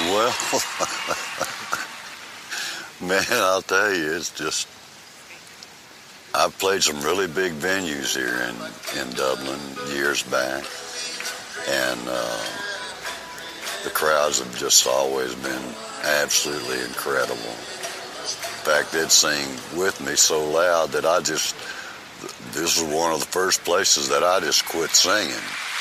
Well, man, I'll tell you, it's just, I've played some really big venues here in Dublin years back, and the crowds have just always been absolutely incredible. In fact, they'd sing with me so loud that this was one of the first places that I just quit singing.